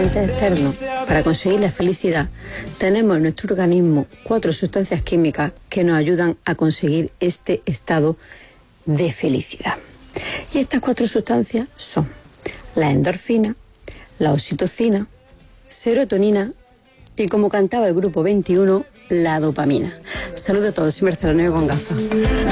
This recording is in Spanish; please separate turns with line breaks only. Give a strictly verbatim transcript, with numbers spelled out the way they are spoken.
agentes externos para conseguir la felicidad, tenemos en nuestro organismo cuatro sustancias químicas que nos ayudan a conseguir este estado de felicidad. Y estas cuatro sustancias son la endorfina, la oxitocina, serotonina y, como cantaba el grupo veintiuno, la dopamina. Saludos a todos, soy Marcela Nueve con gafas.